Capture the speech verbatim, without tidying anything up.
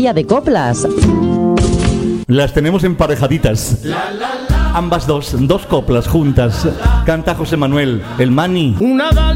Feria de Coplas. Las tenemos emparejaditas. Ambas dos, dos coplas juntas. Canta José Manuel, el Mani. Una